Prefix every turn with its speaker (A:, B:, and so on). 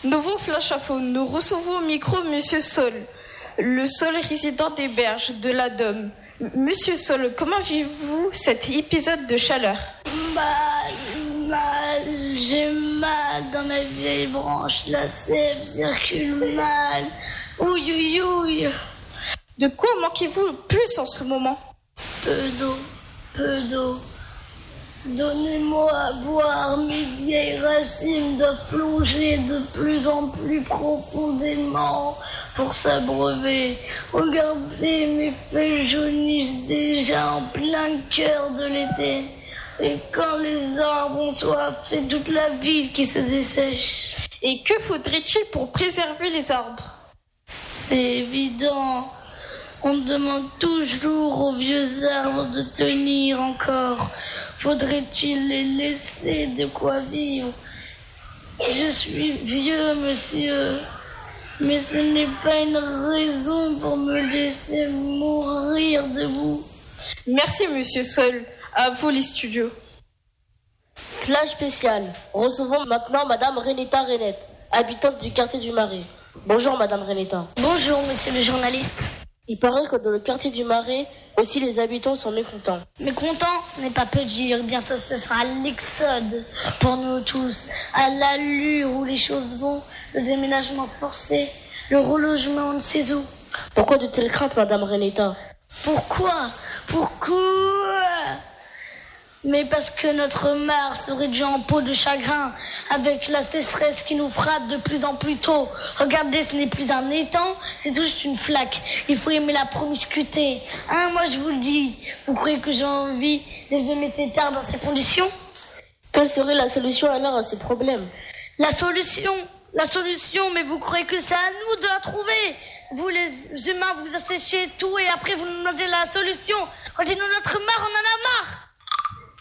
A: Nouveau flash info, nous recevons au micro Monsieur Sol, le seul résident des berges de la Dôme. Monsieur Sol, comment vivez-vous cet épisode de chaleur?
B: Mal, j'ai mal dans ma vieille branche, la sève circule mal, ouille.
A: De quoi manquez-vous le plus en ce moment?
B: Peu d'eau. Donnez-moi à boire, mes vieilles racines doivent plonger de plus en plus profondément pour s'abreuver. Regardez, mes feuilles jaunissent déjà en plein cœur de l'été. Et quand les arbres ont soif, c'est toute la ville qui se dessèche.
A: Et que faudrait-il pour préserver les arbres?
B: C'est évident. On demande toujours aux vieux arbres de tenir encore. Faudrait-il les laisser de quoi vivre? Je suis vieux, monsieur, mais ce n'est pas une raison pour me laisser mourir debout.
A: Merci, monsieur Sol. À vous, les studios.
C: Flash spécial. Recevons maintenant Madame Renetta Renette, habitante du quartier du Marais. Bonjour, Madame Renetta.
B: Bonjour, monsieur le journaliste.
C: Il paraît que dans le quartier du Marais, aussi les habitants sont mécontents.
B: Mécontents, ce n'est pas peu dire. Bientôt ce sera l'exode pour nous tous. À l'allure où les choses vont, le déménagement forcé, le relogement on ne sait où.
C: Pourquoi de telles craintes, Madame Renetta?
B: Pourquoi? Mais parce que notre Mars serait déjà en peau de chagrin, avec la sécheresse qui nous frappe de plus en plus tôt. Regardez, ce n'est plus un étang, c'est tout juste une flaque. Il faut aimer la promiscuité. Hein, moi je vous le dis, vous croyez que j'ai envie d'élever mes têtards dans ces conditions?
C: Quelle serait la solution alors à ce problème?
B: La solution, mais vous croyez que c'est à nous de la trouver? Vous les humains, vous asséchez tout et après vous nous demandez la solution. Regardez-nous notre marre, on en a marre.